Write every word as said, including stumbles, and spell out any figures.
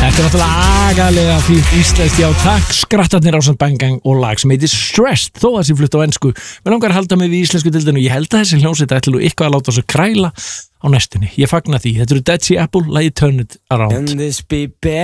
Þetta er náttúrulega agalega fínt íslenskt, já takk, skrattarnir á samt Bang Gang og lag sem heitir Stressed, þó það sé flutt á ensku. Mér langar að halda mig við íslensku dildinu, ég held að þessi hljómsveit ætli nú eitthvað að láta þessu kræla á næstunni. Ég fagna því, þetta eru Dead Sea Apple, lagið Turn It Around.